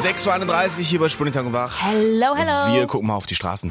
6.31 Uhr hier bei Sputnik Tag und Wach. Hello, hello. Wir gucken mal auf die Straßen.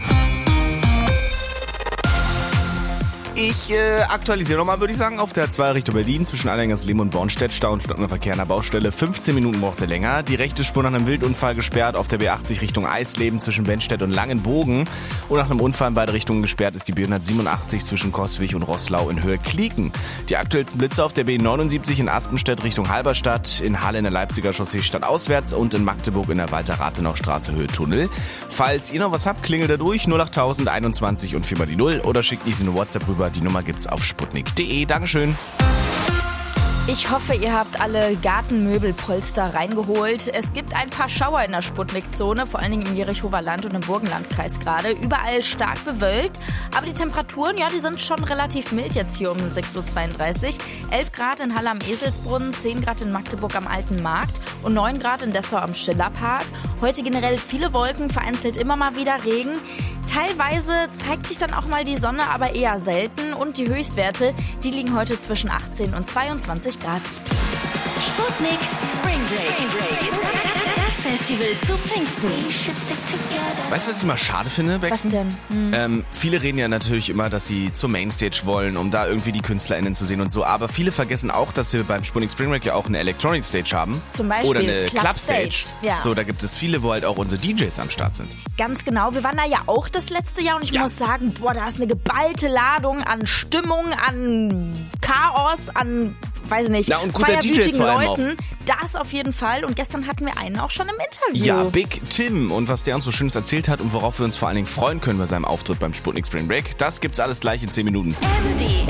Ich aktualisiere nochmal, würde ich sagen, auf der 2 Richtung Berlin zwischen Allengersleben und Bornstedt. Stau und stockender Verkehr an der Baustelle. 15 Minuten braucht er länger. Die rechte Spur nach einem Wildunfall gesperrt auf der B80 Richtung Eisleben zwischen Benstedt und Langenbogen. Und nach einem Unfall in beide Richtungen gesperrt ist die B187 zwischen Coswig und Roßlau in Höhe Klieken. Die aktuellsten Blitze auf der B79 in Aspenstedt Richtung Halberstadt, in Halle in der Leipziger Chaussee stadtauswärts und in Magdeburg in der Walter-Rathenau-Straße Höhe Tunnel. Falls ihr noch was habt, klingelt da durch 08000 21 und 4 mal die 0 oder schickt uns eine WhatsApp rüber. Die Nummer gibt's auf sputnik.de. Dankeschön. Ich hoffe, ihr habt alle Gartenmöbelpolster reingeholt. Es gibt ein paar Schauer in der Sputnik-Zone, vor allen Dingen im Jerichower Land und im Burgenlandkreis gerade. Überall stark bewölkt, aber die Temperaturen, ja, die sind schon relativ mild jetzt hier um 6.32 Uhr. 11 Grad in Halle am Eselsbrunnen, 10 Grad in Magdeburg am Alten Markt und 9 Grad in Dessau am Schillerpark. Heute generell viele Wolken, vereinzelt immer mal wieder Regen. Teilweise zeigt sich dann auch mal die Sonne, aber eher selten. Und die Höchstwerte, die liegen heute zwischen 18 und 22 Grad. Sputnik Spring Break. Das Festival zu Pfingsten. Weißt du, was ich mal schade finde, Becksen? Was denn? Viele reden ja natürlich immer, dass sie zur Mainstage wollen, um da irgendwie die KünstlerInnen zu sehen und so. Aber viele vergessen auch, dass wir beim Sputnik Spring Break ja auch eine Electronic Stage haben. Zum Beispiel oder eine Club Clubstage. Stage. Ja. So, da gibt es viele, wo halt auch unsere DJs am Start sind. Ganz genau. Wir waren da ja auch das letzte Jahr und ich muss sagen, da ist eine geballte Ladung an Stimmung, an Chaos, an, weiß ich nicht, und guter DJs vor allem Leuten. Das auf jeden Fall. Und gestern hatten wir einen auch schon im Interview. Ja, Big Tim. Und was der uns so Schönes erzählt hat und worauf wir uns vor allen Dingen freuen können bei seinem Auftritt beim Sputnik Spring Break, das gibt's alles gleich in 10 Minuten. MD